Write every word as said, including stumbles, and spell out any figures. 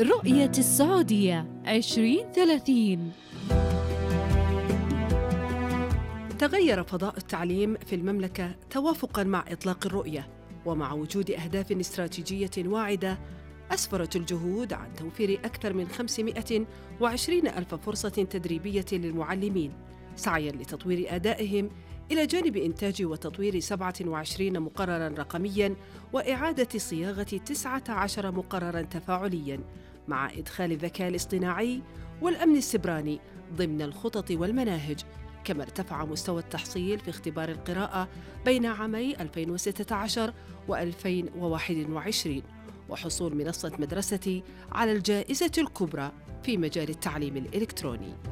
رؤية السعودية عشرين ثلاثين. تغير فضاء التعليم في المملكة توافقاً مع إطلاق الرؤية، ومع وجود أهداف استراتيجية واعدة أسفرت الجهود عن توفير أكثر من خمسمائة وعشرين ألف فرصة تدريبية للمعلمين سعياً لتطوير أدائهم، إلى جانب إنتاج وتطوير سبعة وعشرين مقرراً رقمياً وإعادة صياغة تسعة عشر مقرراً تفاعلياً، مع إدخال الذكاء الاصطناعي والأمن السبراني ضمن الخطط والمناهج. كما ارتفع مستوى التحصيل في اختبار القراءة بين عامي ألفين وستة عشر وألفين وواحد وعشرين، وحصول منصة مدرستي على الجائزة الكبرى في مجال التعليم الإلكتروني.